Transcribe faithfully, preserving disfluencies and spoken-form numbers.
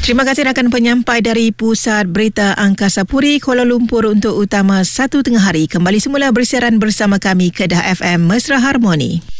Terima kasih rakan penyampai dari Pusat Berita Angkasa Puri, Kuala Lumpur untuk Utama Satu Tengah Hari. Kembali semula bersiaran bersama kami Kedah F M Mesra Harmoni.